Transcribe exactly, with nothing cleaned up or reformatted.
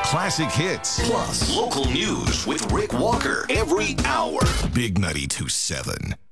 classic hits, plus local news with Rick Walker every hour. Big ninety-two point seven.